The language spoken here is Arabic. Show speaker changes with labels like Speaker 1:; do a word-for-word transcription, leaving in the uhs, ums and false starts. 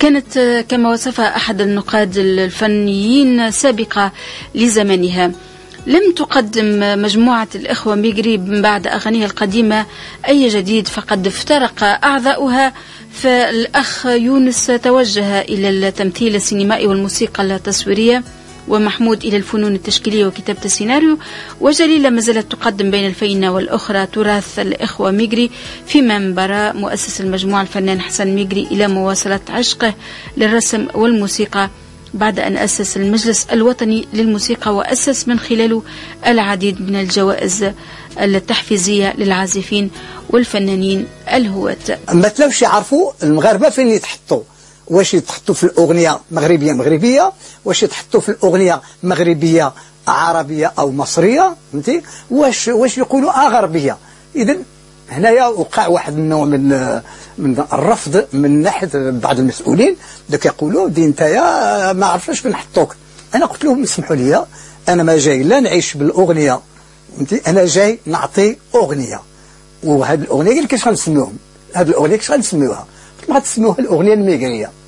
Speaker 1: كانت كما وصفها أحد النقاد الفنيين سابقة لزمانها. لم تقدم مجموعة الإخوة ميغري من بعد أغانيها القديمة أي جديد، فقد افترق أعضاؤها، فالأخ يونس توجه إلى التمثيل السينمائي والموسيقى التصويرية، ومحمود إلى الفنون التشكيلية وكتابة السيناريو، وجليلة ما زالت تقدم بين الفينة والأخرى تراث الإخوة ميغري، فيما انبرى مؤسس المجموعة الفنان حسن ميغري إلى مواصلة عشقه للرسم والموسيقى بعد أن أسس المجلس الوطني للموسيقى، وأسس من خلاله العديد من الجوائز التحفيزية للعازفين والفنانين الهواة.
Speaker 2: ما تلاوش يعرفوا المغاربة فين يتحطوا، واش يتحطوا في الأغنية مغربية مغربية، واش يتحطوا في الأغنية مغربية عربية أو مصرية، فهمتي، واش واش يقولوا آه غربية. إذن هنايا وقع واحد النوع من من الرفض من ناحية بعض المسؤولين، دوك يقولوا دي نتايا ما عرفناش فين نحطوك. أنا قلت لهم اسمحوا لي، أنا ما جاي لا نعيش بالأغنية، فهمتي، أنا جاي نعطي أغنية، وهذه الأغنية كيفاش غنسميوهم؟ هذه الأغنية كيفاش غنسميوها؟ قلت ما غتسميوها الأغنية الميغرية.